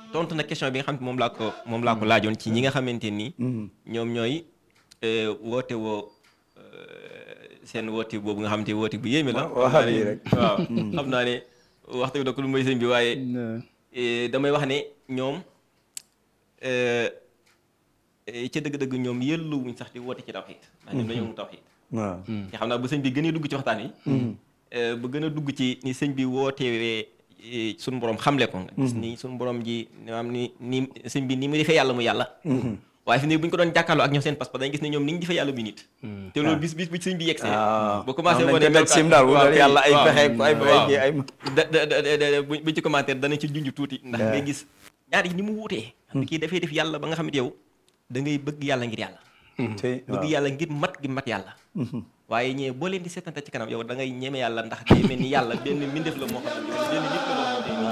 tontu na question bi nga xam ne moom laa ko laajoon ci ñi nga xamante ni ñoom ñooy woote woo seen woote boobu nga xamante woote bu yéeme la waaw xam naa ne waxtu bi donc lu may sëñ bi waaye damay wax ne ñoom ca dëgg-dëgg ñoom yëlluwuñ sax di woote ci tawxiid ndax ñoom dañoo mu tawxiid waaw te xam naa bu sëñ bi gën a dugg ci waxtaan yi bu gën a dugg ci ni sëñ bi wootewee suñu borom xamle ko nga gis ni suñu borom ji maanaam ni sëñ bi ni mu defee yàlla mu yàlla waaye fi ne bu ñu ko doon jàkkaarloo ak ñoom seen pas-pas dañu gis ne ñoom ni ñu defee yàlla muy nit te loolu bis bu sëñ bi yegsee bu commencé wane sim daal wutal yàlla ay pexe ay buñ ci commentaire dana ci junj tuuti ndax ngay gis ñaar yi ni mu wuutee kii dafay def yàlla ba nga xam ne yow da ngay bëgg yàlla ngir yàlla bëgg yàlla ngir mat gi mat yàlla waaye ñee boo leen di seetante ci kanam yow da ngay ñeme yàlla ndax day mel ni yàlla benn mbindeef la moo xam ne benn nit la